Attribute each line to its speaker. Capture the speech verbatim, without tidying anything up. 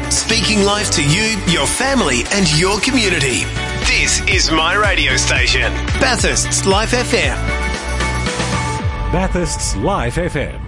Speaker 1: Speaking life to you, your family and your community. This is my radio station, Bathurst's Life F M.
Speaker 2: Bathurst's Life F M.